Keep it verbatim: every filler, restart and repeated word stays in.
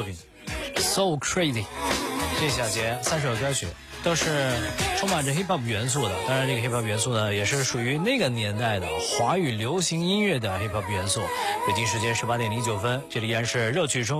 品 So Crazy， 这小节三首歌曲都是充满着 hip hop 元素的，当然这个 hip hop 元素呢也是属于那个年代的华语流行音乐的 hip hop 元素。北京时间十八点零九分，这里依然是热曲中